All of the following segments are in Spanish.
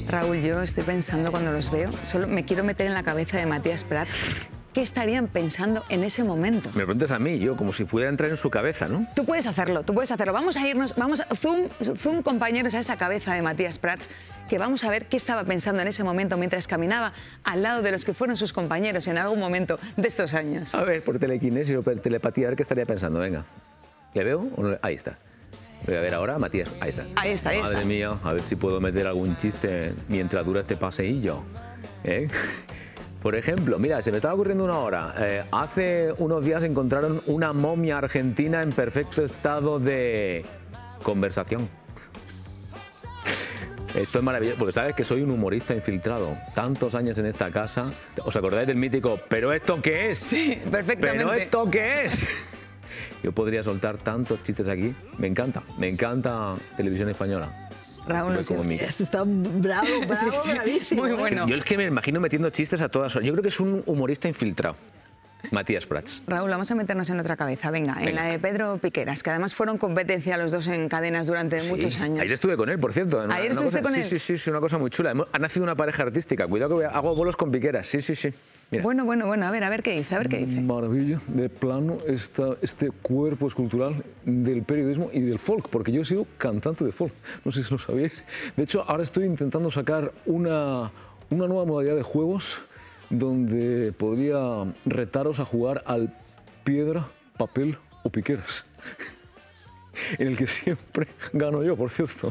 Raúl, yo estoy pensando cuando los veo, solo me quiero meter en la cabeza de Matías Prats. ¿Qué estarían pensando en ese momento? Me preguntas a mí, yo, como si pudiera entrar en su cabeza, ¿no? Tú puedes hacerlo, tú puedes hacerlo. Vamos a irnos, zoom compañeros, a esa cabeza de Matías Prats, que vamos a ver qué estaba pensando en ese momento mientras caminaba al lado de los que fueron sus compañeros en algún momento de estos años. A ver, por telequinesis o por telepatía, a ver qué estaría pensando, venga. ¿Le veo? ¿O no? Ahí está. Voy a ver ahora, Matías, ahí está. Ahí está, ahí está. Madre mía, a ver si puedo meter algún chiste mientras dura este paseillo. Por ejemplo, mira, se me estaba ocurriendo una hora. Hace unos días encontraron una momia argentina en perfecto estado de conversación. Esto es maravilloso, porque sabes que soy un humorista infiltrado. Tantos años en esta casa. ¿Os acordáis del mítico "¿pero esto qué es?"? Sí, perfectamente. ¿Pero esto qué es? Yo podría soltar tantos chistes aquí. Me encanta Televisión Española. Raúl, no sé. Está bravo, Sí, bravísimo. muy bueno. Yo es que me imagino metiendo chistes a todas horas. Yo creo que es un humorista infiltrado. Matías Prats. Raúl, vamos a meternos en otra cabeza. Venga, en la de Pedro Piqueras, que además fueron competencia los dos en cadenas durante muchos años. Ayer estuve con él, por cierto. ¿Ayer estuviste con él? Sí, una cosa muy chula. Ha nacido una pareja artística. Cuidado que hago bolos con Piqueras. Sí. Mira. Bueno, a ver qué dice, Maravilla de plano este cuerpo escultural del periodismo y del folk, porque yo he sido cantante de folk, no sé si lo sabíais. De hecho, ahora estoy intentando sacar una nueva modalidad de juegos donde podría retaros a jugar al piedra, papel o piqueras, en el que siempre gano yo, por cierto.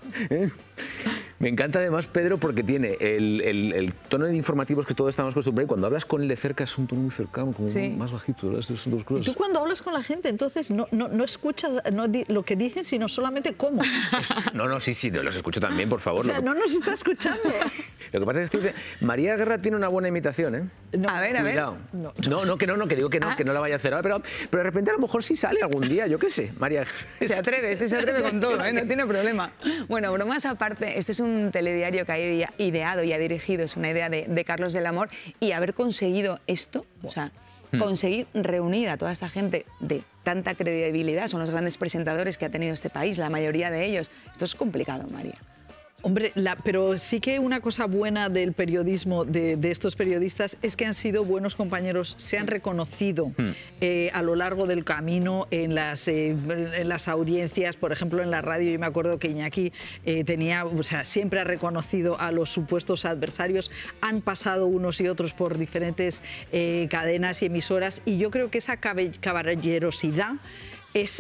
Me encanta además Pedro porque tiene el tono de informativos que todos estamos acostumbrados y cuando hablas con él de cerca es un tono muy cercano, como más bajito. Son dos cosas. Tú cuando hablas con la gente entonces no escuchas lo que dicen, sino solamente cómo. Sí, los escucho también, por favor. O sea, no nos está escuchando. Lo que pasa es que María Guerra tiene una buena imitación, ¿eh? No, a ver. Cuidado. Que digo que no la vaya a hacer ahora, pero de repente a lo mejor sí sale algún día, yo qué sé, María. Se atreve con todo, ¿eh? No tiene problema. Bueno, bromas aparte, este es un telediario que ha ideado y ha dirigido, es una idea de Carlos del Amor, y haber conseguido esto, o sea, conseguir reunir a toda esta gente de tanta credibilidad, son los grandes presentadores que ha tenido este país, la mayoría de ellos. Esto es complicado, María. Hombre, pero sí que una cosa buena del periodismo, de estos periodistas, es que han sido buenos compañeros, se han reconocido a lo largo del camino en las audiencias, por ejemplo en la radio. Yo me acuerdo que Iñaki siempre ha reconocido a los supuestos adversarios, han pasado unos y otros por diferentes cadenas y emisoras, y yo creo que esa caballerosidad es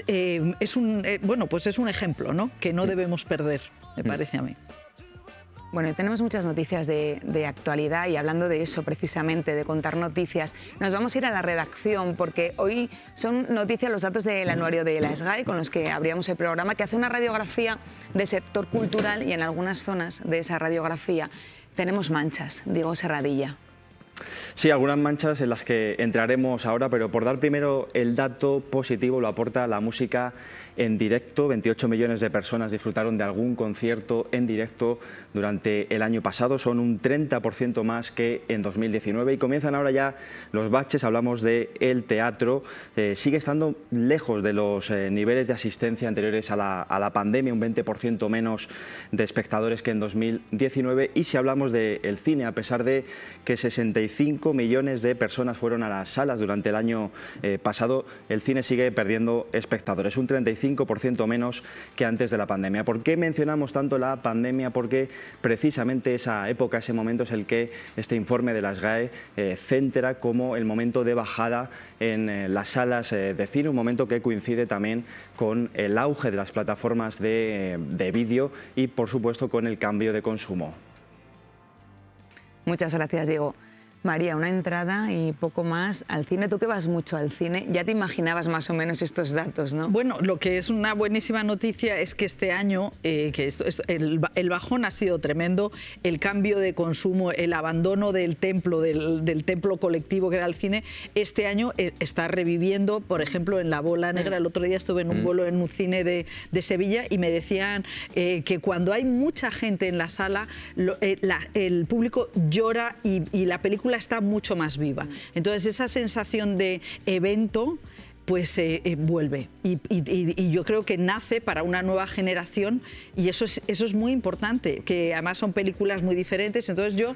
un ejemplo, ¿no?, que no debemos perder, me parece a mí. Bueno, tenemos muchas noticias de actualidad y hablando de eso precisamente, de contar noticias, nos vamos a ir a la redacción porque hoy son noticias los datos del anuario de la SGAE con los que abríamos el programa, que hace una radiografía del sector cultural y en algunas zonas de esa radiografía tenemos manchas. Diego Serradilla. Sí, algunas manchas en las que entraremos ahora, pero por dar primero el dato positivo lo aporta la música en directo. 28 millones de personas disfrutaron de algún concierto en directo durante el año pasado, son un 30% más que en 2019 y comienzan ahora ya los baches. Hablamos del teatro, sigue estando lejos de los niveles de asistencia anteriores a la pandemia, un 20% menos de espectadores que en 2019, y si hablamos del cine, a pesar de que 65 millones de personas fueron a las salas durante el año pasado, el cine sigue perdiendo espectadores, un 35% menos que antes de la pandemia. ¿Por qué mencionamos tanto la pandemia? Porque precisamente esa época, ese momento es el que este informe de la SGAE centra como el momento de bajada en las salas de cine, un momento que coincide también con el auge de las plataformas de vídeo y, por supuesto, con el cambio de consumo. Muchas gracias, Diego. María, una entrada y poco más al cine. Tú que vas mucho al cine, ya te imaginabas más o menos estos datos, ¿no? Bueno, lo que es una buenísima noticia es que este año el bajón ha sido tremendo, el cambio de consumo, el abandono del templo colectivo que era el cine, este año está reviviendo. Por ejemplo, en La Bola Negra, el otro día estuve en un vuelo en un cine de Sevilla y me decían que cuando hay mucha gente en la sala, el público llora y la película está mucho más viva. Entonces esa sensación de evento pues vuelve. Y yo creo que nace para una nueva generación y eso es muy importante, que además son películas muy diferentes. Entonces yo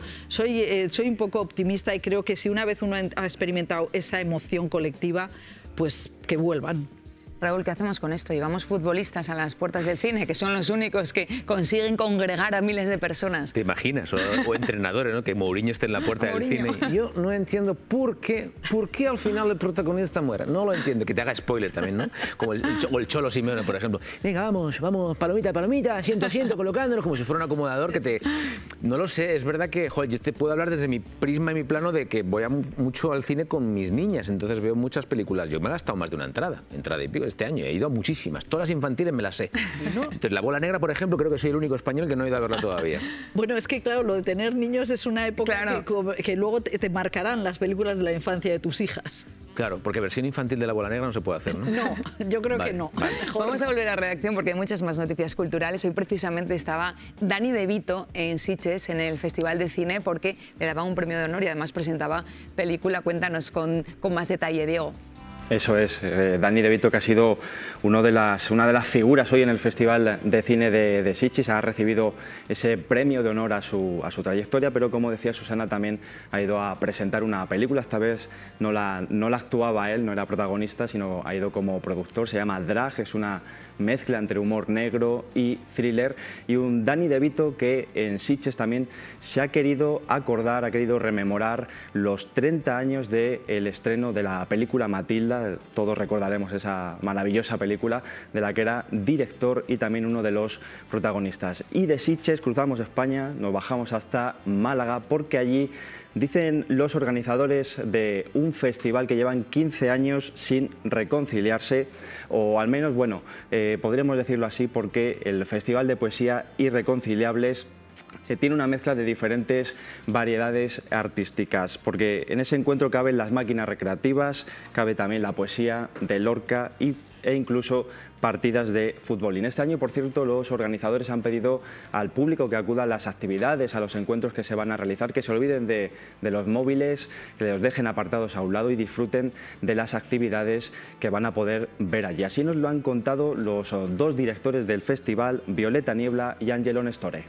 soy un poco optimista y creo que si una vez uno ha experimentado esa emoción colectiva, pues que vuelvan. Raúl, ¿qué hacemos con esto? Llevamos futbolistas a las puertas del cine, que son los únicos que consiguen congregar a miles de personas. ¿Te imaginas? O entrenadores, ¿no? Que Mourinho esté en la puerta del cine. Yo no entiendo por qué al final el protagonista muere. No lo entiendo. Que te haga spoiler también, ¿no? Como el Cholo Simeone, por ejemplo. Venga, vamos, palomita, palomita, asiento, asiento, colocándonos, como si fuera un acomodador que te... No lo sé, es verdad que, joder, yo te puedo hablar desde mi prisma y mi plano de que voy mucho al cine con mis niñas, entonces veo muchas películas. Yo me he gastado más de una entrada y pico este año. He ido a muchísimas. Todas las infantiles me las sé. Entonces, La Bola Negra, por ejemplo, creo que soy el único español que no he ido a verla todavía. Bueno, es que claro, lo de tener niños es una época que luego te marcarán las películas de la infancia de tus hijas. Claro, porque versión infantil de La Bola Negra no se puede hacer, ¿no? No, yo creo que no. Vale. Vamos a volver a redacción porque hay muchas más noticias culturales. Hoy precisamente estaba Dani De Vito en Sitges, en el Festival de Cine, porque le daban un premio de honor y además presentaba película. Cuéntanos con más detalle, Diego. Eso es, Dani De Vito, que ha sido una de las figuras hoy en el Festival de Cine de Sitges, ha recibido ese premio de honor a su trayectoria, pero como decía Susana, también ha ido a presentar una película. Esta vez no la actuaba él, no era protagonista, sino ha ido como productor. Se llama Drag, es una mezcla entre humor negro y thriller, y un Dani De Vito que en Sitges también se ha querido acordar, ha querido rememorar los 30 años del estreno de la película Matilda. Todos recordaremos esa maravillosa película de la que era director y también uno de los protagonistas. Y de Sitges cruzamos España, nos bajamos hasta Málaga, porque allí dicen los organizadores de un festival que llevan 15 años sin reconciliarse, o al menos, bueno, podremos decirlo así, porque el Festival de Poesía Irreconciliables tiene una mezcla de diferentes variedades artísticas, porque en ese encuentro caben las máquinas recreativas, cabe también la poesía de Lorca e incluso partidas de fútbol. Y en este año, por cierto, los organizadores han pedido al público que acuda a las actividades, a los encuentros que se van a realizar, que se olviden de los móviles, que los dejen apartados a un lado y disfruten de las actividades que van a poder ver allí. Así nos lo han contado los dos directores del festival, Violeta Niebla y Angelo Nestore.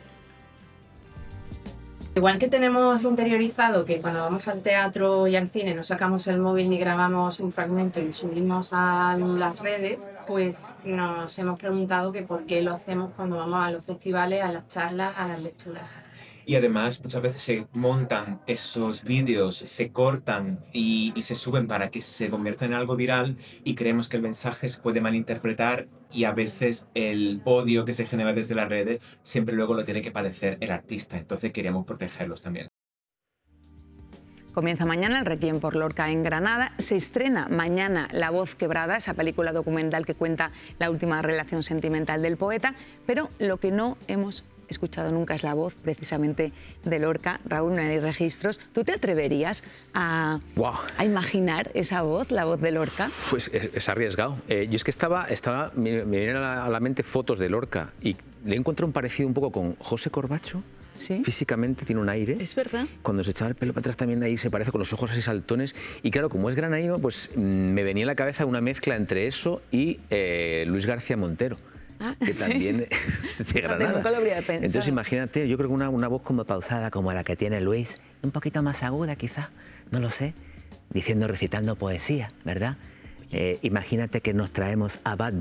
Igual que tenemos interiorizado que cuando vamos al teatro y al cine no sacamos el móvil ni grabamos un fragmento y lo subimos a las redes, pues nos hemos preguntado que por qué lo hacemos cuando vamos a los festivales, a las charlas, a las lecturas. Y además muchas veces se montan esos vídeos, se cortan y se suben para que se convierta en algo viral, y creemos que el mensaje se puede malinterpretar y a veces el odio que se genera desde las redes siempre luego lo tiene que padecer el artista. Entonces queríamos protegerlos también. Comienza mañana el Requiem por Lorca en Granada. Se estrena mañana La Voz Quebrada, esa película documental que cuenta la última relación sentimental del poeta, pero lo que no hemos escuchado nunca es la voz precisamente de Lorca. Raúl, no hay registros. ¿Tú te atreverías a imaginar esa voz, la voz de Lorca? Pues es arriesgado. Yo es que me vienen a la mente fotos de Lorca y le encontré un parecido un poco con José Corbacho. ¿Sí? Físicamente tiene un aire. Es verdad. Cuando se echaba el pelo para atrás también ahí se parece, con los ojos así saltones. Y claro, como es granaíno, pues me venía en la cabeza una mezcla entre eso y Luis García Montero. Que también es de Granada. Nunca lo habría pensado. Entonces imagínate, yo creo que una voz como pausada, como la que tiene Luis, un poquito más aguda quizá, no lo sé, recitando poesía, ¿verdad? Imagínate que nos traemos a Bad